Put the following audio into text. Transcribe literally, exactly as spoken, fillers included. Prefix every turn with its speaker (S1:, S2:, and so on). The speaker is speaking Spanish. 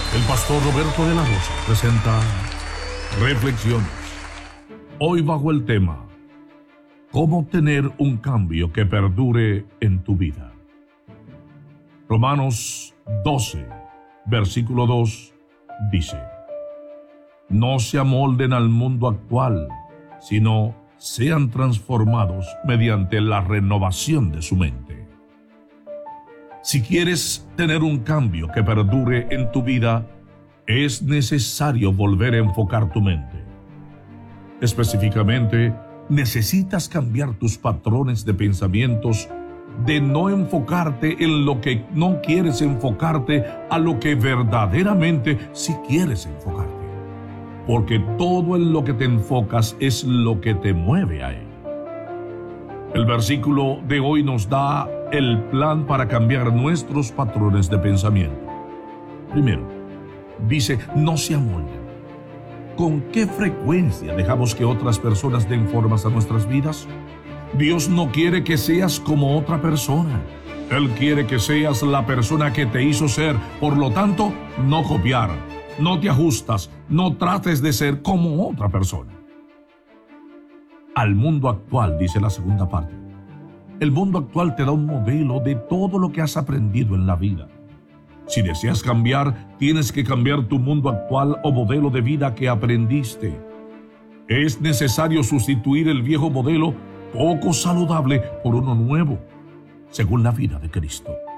S1: El pastor Roberto de la Rosa presenta Reflexiones. Hoy bajo el tema: ¿cómo tener un cambio que perdure en tu vida? Romanos doce, versículo dos, dice: No se amolden al mundo actual, sino sean transformados mediante la renovación de su mente. Si quieres tener un cambio que perdure en tu vida, es necesario volver a enfocar tu mente. Específicamente, necesitas cambiar tus patrones de pensamientos, de no enfocarte en lo que no quieres enfocarte, a lo que verdaderamente sí quieres enfocarte. Porque todo en lo que te enfocas es lo que te mueve a él. El versículo de hoy nos da el plan para cambiar nuestros patrones de pensamiento. Primero, dice: no se amolden. ¿Con qué frecuencia dejamos que otras personas den formas a nuestras vidas? Dios no quiere que seas como otra persona. Él quiere que seas la persona que te hizo ser. Por lo tanto, no copiar, no te ajustas, no trates de ser como otra persona. Al mundo actual, dice la segunda parte. El mundo actual te da un modelo de todo lo que has aprendido en la vida. Si deseas cambiar, tienes que cambiar tu mundo actual o modelo de vida que aprendiste. Es necesario sustituir el viejo modelo poco saludable por uno nuevo, según la vida de Cristo.